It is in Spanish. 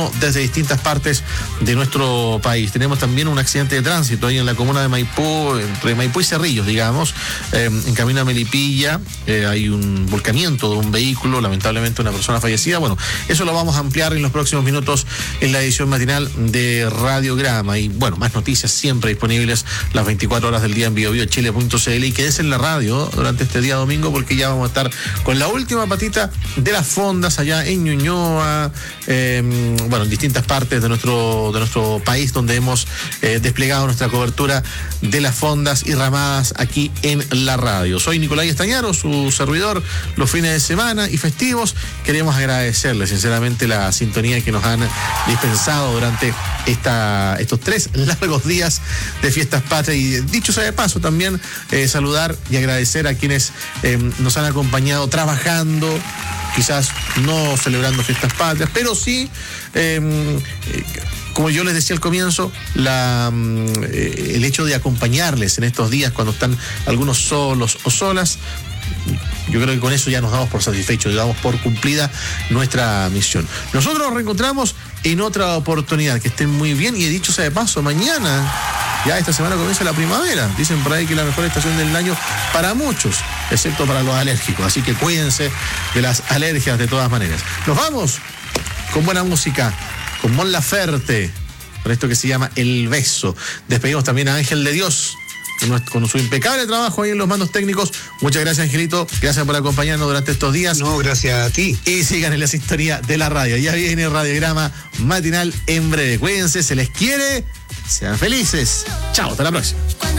turismo desde distintas partes de nuestro país. Tenemos también un accidente de tránsito ahí en la comuna de Maipú, entre Maipú y Cerrillos, digamos, en camino a Melipilla. Hay un volcamiento de un vehículo, lamentablemente una persona fallecida. Bueno, eso lo vamos a ampliar en los próximos minutos en la edición matinal de Radiograma. Y bueno, más noticias siempre disponibles las 24 horas del día en biobiochile.cl, y quédese en la radio durante este día domingo, porque ya vamos a estar con la última patita de las fondas allá en Ñuñoa, bueno, en distintas partes de nuestro país, donde hemos desplegado nuestra cobertura de las fondas y ramadas aquí en la radio. Soy Nicolás Estañaro, su servidor, los fines de semana y festivos. Queremos agradecerles sinceramente la sintonía que nos han dispensado durante estos 3 largos días de fiestas patrias, y dicho sea de paso también saludar y agradecer a quienes nos han acompañado trabajando, quizás no celebrando fiestas patrias, pero sí, como yo les decía al comienzo, el hecho de acompañarles en estos días cuando están algunos solos o solas. Yo creo que con eso ya nos damos por satisfechos, damos por cumplida nuestra misión. Nosotros nos reencontramos en otra oportunidad. Que estén muy bien, y dicho sea de paso, mañana, ya esta semana comienza la primavera. Dicen por ahí que es la mejor estación del año para muchos, excepto para los alérgicos. Así que cuídense de las alergias de todas maneras. Nos vamos con buena música, con Mon Laferte, con esto que se llama El Beso. Despedimos también a Ángel de Dios con su impecable trabajo ahí en los mandos técnicos. Muchas gracias, Angelito. Gracias por acompañarnos durante estos días. No, gracias a ti. Y sigan en la sintonía de la radio. Ya viene el Radiograma matinal en breve. Cuídense, se les quiere. Sean felices. Chao, hasta la próxima.